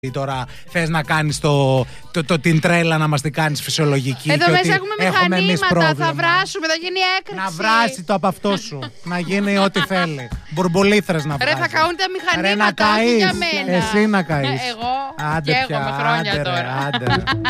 Τώρα θες να κάνεις την τρέλα να μας την κάνεις φυσιολογική. Εδώ και μέσα ότι έχουμε μηχανήματα, θα βράσουμε, θα γίνει έκρηξη. Να βράσει το από αυτό σου. Να γίνει ό,τι θέλει. Μπουρμπουλήθρες να βράσει. Ρε, θα καούν τα μηχανήματα, όχι για μένα. Εσύ να καείς. Εγώ Άντε και πια, εγώ με χρόνια άντε, τώρα. Άντε.